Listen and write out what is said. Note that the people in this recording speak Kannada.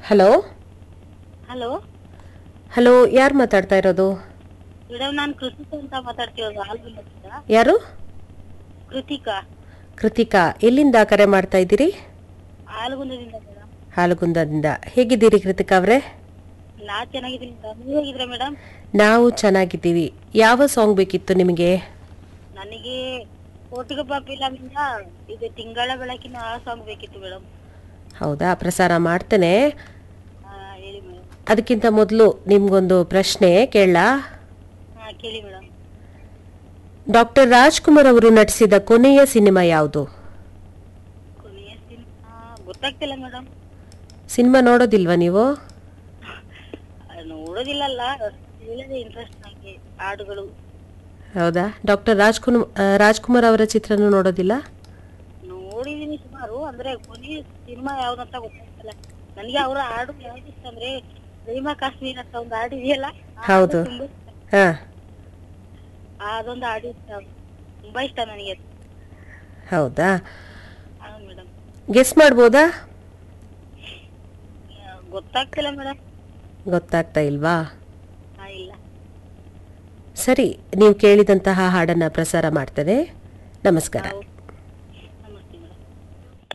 ಹಲೋ ಹಲೋ ಹಲೋ, ಯಾರು ಮಾತಾಡ್ತಾ ಇರೋದು? ಮೇಡಮ್, ನಾನು ಕೃತಿಕಾ ಅಂತ ಮಾತಾಡ್ತಿರೋದು ಆಲ್ಗುಂದದಿಂದ. ಯಾರು? ಕೃತಿಕಾ. ಕೃತಿಕಾ, ಎಲ್ಲಿಂದ ಕರೆ ಮಾಡ್ತಾ ಇದ್ದೀರಿ? ಆಲ್ಗುಂದದಿಂದ ಮೇಡಮ್. ಹಾಲಗುಂದದಿಂದ. ಹೇಗಿದ್ದೀರಿ ಕೃತಿಕಾ ಅವರೇ? ನಾ ಚೆನ್ನಾಗಿದ್ದೀನಿ ಮೇಡಮ್, ನೀವು ಹೇಗಿದ್ದೀರಾ ಮೇಡಮ್? ನಾವು ಚೆನ್ನಾಗಿದ್ದೀವಿ. ಯಾವ ಸಾಂಗ್ ಬೇಕಿತ್ತು ನಿಮಗೆ? ನನಗೆ ಕೋಟಿಗೊಬ್ಬ ಫಿಲಮಿಂದ ಇದು ತಿಂಗಳ ಬೆಳಕಿನ ಆ ಸಾಂಗ್ ಬೇಕಿತ್ತು ಮೇಡಮ್. ಹೌದಾ, ಪ್ರಸಾರ ಮಾಡ್ತೇನೆ. ಹೇಳಿ ಮೇಡಮ್. ಅದಕ್ಕಿಂತ ಮೊದಲು ನಿಮ್ಗೊಂದು ಪ್ರಶ್ನೆ ಕೇಳಲಾ? ಕೇಳಿ ಮೇಡಮ್. ಡಾಕ್ಟರ್ ರಾಜ್ಕುಮಾರ್ ಅವರು ನಟಿಸಿದ ಕೊನೆಯ ಸಿನಿಮಾ ಯಾವುದು? ಕೊನೆಯ ಸಿನಿಮಾ ಗೊತ್ತಾಗ್ತಿಲ್ಲ ಮೇಡಮ್. ಸಿನಿಮಾ ನೋಡೋದಿಲ್ವಾ ನೀವು? ನೋಡೋದಿಲ್ಲಲ್ಲ, ಹೇಳೋದೇ ಇಂಟ್ರೆಸ್ಟ್ ನನಗೆ ಹಾಡುಗಳು. ಹೌದಾ, ಡಾಕ್ಟರ್ ರಾಜ್ಕುಮಾರ್ ಅವರ ಚಿತ್ರನೂ ನೋಡೋದಿಲ್ಲ? ನೋಡಿದೀನಿ ಸುಮಾರು, ಅಂದ್ರೆ ಕೊನೆಯ ಸಿನಿಮಾ ಯಾವ್ದಂತ ಗೊತ್ತಾಗ್ತಿಲ್ಲ ನನಗೆ. ಅವರ ಹಾಡು ಯಾವ್ದು ಇಷ್ಟ ಅಂದ್ರೆ ಪ್ರೇಮ ಕಾಶ್ಮೀರ ಅಂತ ಒಂದು ಹಾಡು ಇದೆಯಲ್ಲ, ಆ ಹಾಡು ಹೌದು. ತುಂಬಾ ಹಾ, ಅದೊಂದು ಹಾಡು ಇಷ್ಟ, ತುಂಬಾ ಇಷ್ಟ ನನಗೆ ಅದು. ಹೌದಾ, ಮೇಡಮ್. ಗೆಸ್ ಮಾಡ್ಬೋದಾ? ಗೊತ್ತಾಗ್ತಿಲ್ಲ ಮೇಡಮ್. ಗೊತ್ತಾಗ್ತಾ ಇಲ್ವಾ? ಇಲ್ಲ. ಸರಿ, ನೀವು ಕೇಳಿದಂತಹ ಹಾಡನ್ನ ಪ್ರಸಾರ ಮಾಡ್ತೇನೆ. ನಮಸ್ಕಾರ.